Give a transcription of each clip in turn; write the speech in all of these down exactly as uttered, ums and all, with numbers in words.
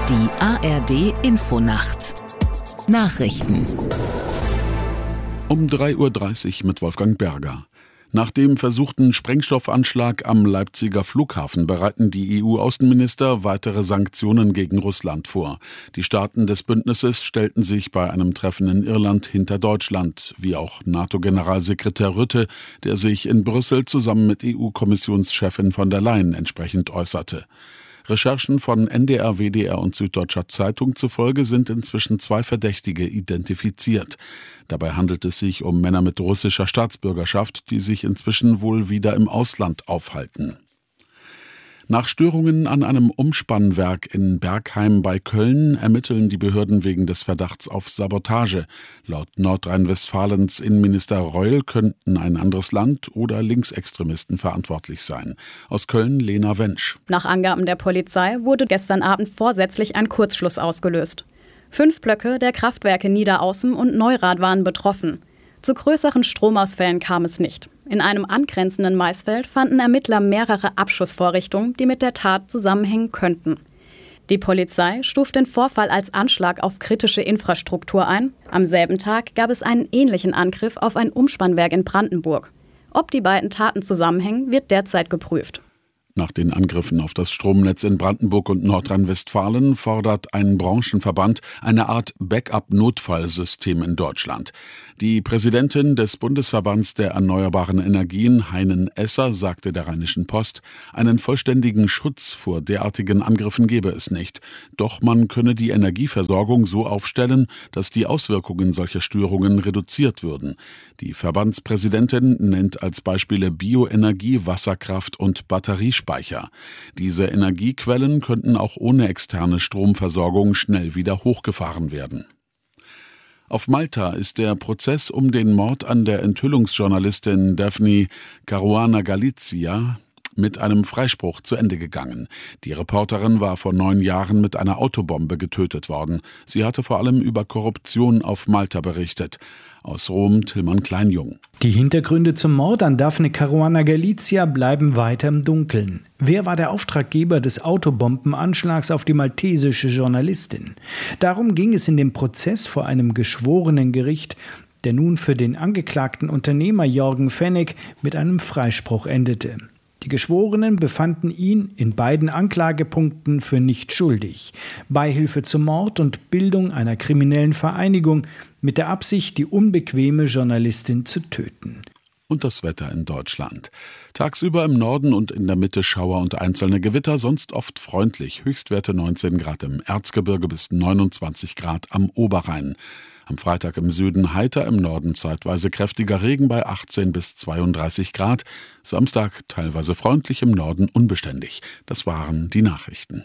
Die A R D-Infonacht. Nachrichten. Um drei Uhr dreißig mit Wolfgang Berger. Nach dem versuchten Sprengstoffanschlag am Leipziger Flughafen bereiten die E U-Außenminister weitere Sanktionen gegen Russland vor. Die Staaten des Bündnisses stellten sich bei einem Treffen in Irland hinter Deutschland, wie auch NATO-Generalsekretär Rutte, der sich in Brüssel zusammen mit E U-Kommissionschefin von der Leyen entsprechend äußerte. Recherchen von N D R, W D R und Süddeutscher Zeitung zufolge sind inzwischen zwei Verdächtige identifiziert. Dabei handelt es sich um Männer mit russischer Staatsbürgerschaft, die sich inzwischen wohl wieder im Ausland aufhalten. Nach Störungen an einem Umspannwerk in Bergheim bei Köln ermitteln die Behörden wegen des Verdachts auf Sabotage. Laut Nordrhein-Westfalens Innenminister Reul könnten ein anderes Land oder Linksextremisten verantwortlich sein. Aus Köln Lena Wensch. Nach Angaben der Polizei wurde gestern Abend vorsätzlich ein Kurzschluss ausgelöst. Fünf Blöcke der Kraftwerke Niederaußen und Neurath waren betroffen. Zu größeren Stromausfällen kam es nicht. In einem angrenzenden Maisfeld fanden Ermittler mehrere Abschussvorrichtungen, die mit der Tat zusammenhängen könnten. Die Polizei stuft den Vorfall als Anschlag auf kritische Infrastruktur ein. Am selben Tag gab es einen ähnlichen Angriff auf ein Umspannwerk in Brandenburg. Ob die beiden Taten zusammenhängen, wird derzeit geprüft. Nach den Angriffen auf das Stromnetz in Brandenburg und Nordrhein-Westfalen fordert ein Branchenverband eine Art Backup-Notfallsystem in Deutschland. Die Präsidentin des Bundesverbands der erneuerbaren Energien, Heinen Esser, sagte der Rheinischen Post, einen vollständigen Schutz vor derartigen Angriffen gebe es nicht. Doch man könne die Energieversorgung so aufstellen, dass die Auswirkungen solcher Störungen reduziert würden. Die Verbandspräsidentin nennt als Beispiele Bioenergie, Wasserkraft und Batteriespeicher. Diese Energiequellen könnten auch ohne externe Stromversorgung schnell wieder hochgefahren werden. Auf Malta ist der Prozess um den Mord an der Enthüllungsjournalistin Daphne Caruana Galizia mit einem Freispruch zu Ende gegangen. Die Reporterin war vor neun Jahren mit einer Autobombe getötet worden. Sie hatte vor allem über Korruption auf Malta berichtet. Aus Rom Tillmann Kleinjung. Die Hintergründe zum Mord an Daphne Caruana Galizia bleiben weiter im Dunkeln. Wer war der Auftraggeber des Autobombenanschlags auf die maltesische Journalistin? Darum ging es in dem Prozess vor einem geschworenen Gericht, der nun für den angeklagten Unternehmer Jorgen Fenech mit einem Freispruch endete. Die Geschworenen befanden ihn in beiden Anklagepunkten für nicht schuldig. Beihilfe zum Mord und Bildung einer kriminellen Vereinigung mit der Absicht, die unbequeme Journalistin zu töten. Und das Wetter in Deutschland. Tagsüber im Norden und in der Mitte Schauer und einzelne Gewitter, sonst oft freundlich. Höchstwerte neunzehn Grad im Erzgebirge bis neunundzwanzig Grad am Oberrhein. Am Freitag im Süden heiter, im Norden zeitweise kräftiger Regen bei achtzehn bis zweiunddreißig Grad. Samstag teilweise freundlich, im Norden unbeständig. Das waren die Nachrichten.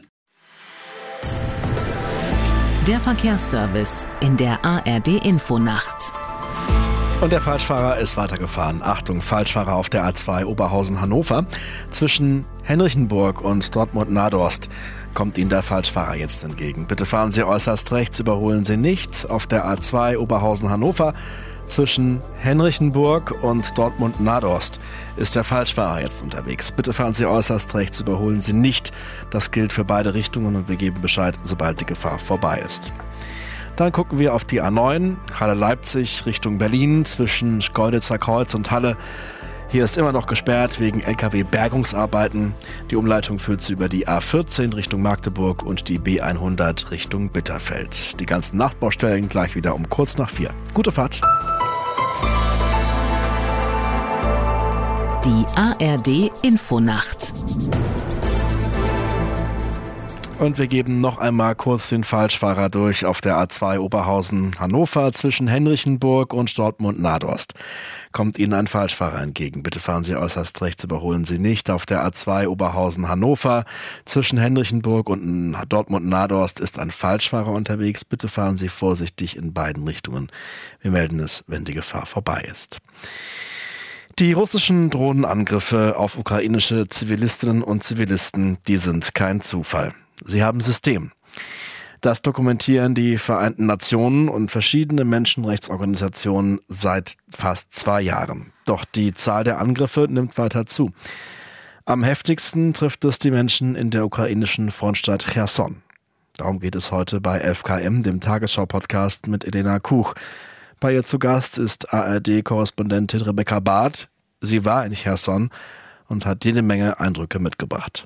Der Verkehrsservice in der A R D-Infonacht. Und der Falschfahrer ist weitergefahren. Achtung, Falschfahrer auf der A zwei Oberhausen-Hannover. Zwischen Henrichenburg und Dortmund-Nadorst kommt Ihnen der Falschfahrer jetzt entgegen. Bitte fahren Sie äußerst rechts, überholen Sie nicht. Auf der A zwei Oberhausen-Hannover zwischen Henrichenburg und Dortmund-Nadorst ist der Falschfahrer jetzt unterwegs. Bitte fahren Sie äußerst rechts, überholen Sie nicht. Das gilt für beide Richtungen und wir geben Bescheid, sobald die Gefahr vorbei ist. Dann gucken wir auf die A neun, Halle-Leipzig Richtung Berlin zwischen Schkeuditzer Kreuz und Halle. Hier ist immer noch gesperrt wegen L K W-Bergungsarbeiten. Die Umleitung führt sie über die A vierzehn Richtung Magdeburg und die B hundert Richtung Bitterfeld. Die ganzen Nachbaustellen gleich wieder um kurz nach vier. Gute Fahrt! Die A R D-Infonacht. Und wir geben noch einmal kurz den Falschfahrer durch auf der A zwei Oberhausen-Hannover zwischen Henrichenburg und Dortmund-Nadorst. Kommt Ihnen ein Falschfahrer entgegen. Bitte fahren Sie äußerst rechts, überholen Sie nicht. Auf der A zwei Oberhausen-Hannover zwischen Henrichenburg und Dortmund-Nadorst ist ein Falschfahrer unterwegs. Bitte fahren Sie vorsichtig in beiden Richtungen. Wir melden es, wenn die Gefahr vorbei ist. Die russischen Drohnenangriffe auf ukrainische Zivilistinnen und Zivilisten, die sind kein Zufall. Sie haben System. Das dokumentieren die Vereinten Nationen und verschiedene Menschenrechtsorganisationen seit fast zwei Jahren. Doch die Zahl der Angriffe nimmt weiter zu. Am heftigsten trifft es die Menschen in der ukrainischen Frontstadt Cherson. Darum geht es heute bei elf K M, dem Tagesschau-Podcast mit Elena Kuch. Bei ihr zu Gast ist A R D-Korrespondentin Rebecca Barth. Sie war in Cherson und hat jede Menge Eindrücke mitgebracht.